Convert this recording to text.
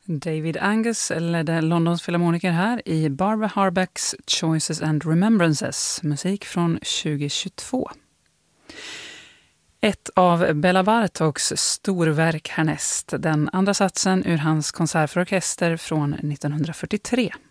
David Angus ledde Londons filharmoniker här i Barbara Harbacks Choices and Remembrances, musik från 2022. Ett av Bela Bartoks storverk härnäst, den andra satsen ur hans konsert för orkester från 1943.